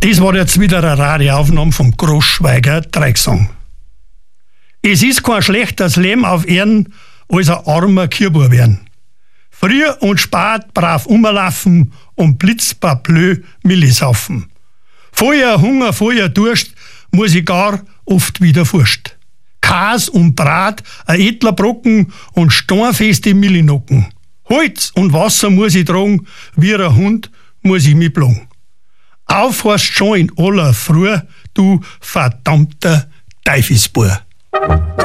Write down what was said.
Das war jetzt wieder eine Radioaufnahme vom Großschweiger Dreigesang. Es ist kein schlechtes Leben auf Erden, als ein armer Kierbub werden. Früh und spät brav umlaufen und blitzpablö Milli saufen. Vorher Hunger, vorher Durst, muss ich gar oft wieder furcht. Kas und Brat, ein edler Brocken und steinfeste Millinocken. Holz und Wasser muss ich tragen, wie ein Hund muss ich mich plagen. Aufhörst schon in aller Früh, du verdammter Teufelsbub.